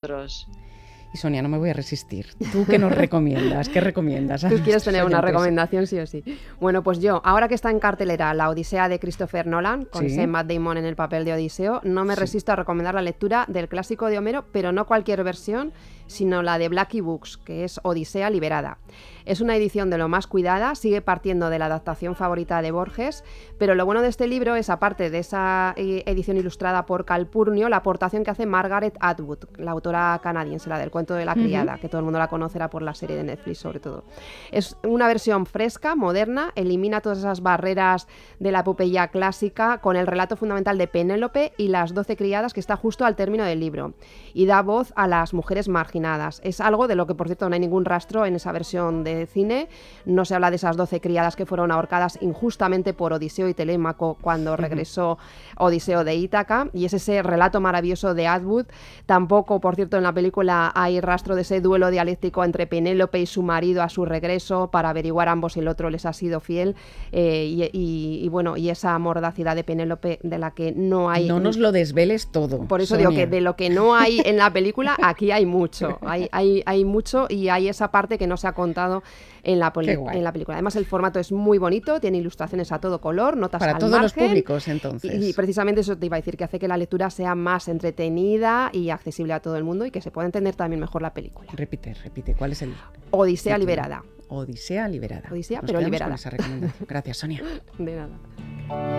vosotros. Y Sonia, no me voy a resistir. ¿Tú qué nos recomiendas? ¿Qué recomiendas? Tú quieres tener una recomendación, sí o sí. Bueno, pues yo, ahora que está en cartelera La Odisea de Christopher Nolan, con ese Matt Damon en el papel de Odiseo, no me resisto a recomendar la lectura del clásico de Homero, pero no cualquier versión, sino la de Blackie Books, que es Odisea liberada. Es una edición de lo más cuidada, sigue partiendo de la adaptación favorita de Borges, pero lo bueno de este libro es, aparte de esa edición ilustrada por Calpurnio, la aportación que hace Margaret Atwood, la autora canadiense, la del cuento de la criada, que todo el mundo la conocerá por la serie de Netflix sobre todo. Es una versión fresca, moderna, elimina todas esas barreras de la epopeya clásica con el relato fundamental de Penélope y las 12 criadas que está justo al término del libro, y da voz a las mujeres marginadas. Es algo de lo que, por cierto, no hay ningún rastro en esa versión de cine. No se habla de esas 12 criadas que fueron ahorcadas injustamente por Odiseo y Telémaco cuando regresó Odiseo de Ítaca, y es ese relato maravilloso de Atwood. Tampoco, por cierto, en la película hay rastro de ese duelo dialéctico entre Penélope y su marido a su regreso para averiguar ambos si el otro les ha sido fiel, bueno, y esa mordacidad de Penélope de la que no hay... No nos lo desveles todo, por eso Sonia. digo que de lo que no hay en la película, aquí hay mucho. Hay mucho, y hay esa parte que no se ha contado en la película. Además, el formato es muy bonito, tiene ilustraciones a todo color, notas para al todos margen, los públicos, entonces. Y precisamente eso te iba a decir, que hace que la lectura sea más entretenida y accesible a todo el mundo, y que se pueda entender también mejor la película. Repite, ¿cuál es el...? Odisea liberada. Odisea liberada. Odisea, Nos pero quedamos liberada. con esa recomendación. Gracias, Sonia. De nada.